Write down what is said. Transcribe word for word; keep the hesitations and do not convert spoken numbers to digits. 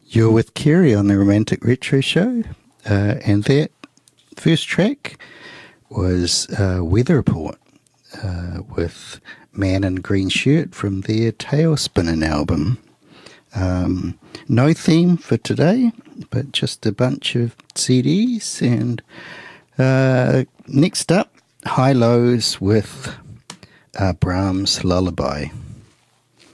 You're with Kerry on the Romantic Retro Show, uh, and that first track was uh, Weather Report uh, with Man in Green Shirt from their Tailspinning album. Um, no theme for today, but just a bunch of C Ds. And uh, next up, High Lows with uh, Brahms' Lullaby.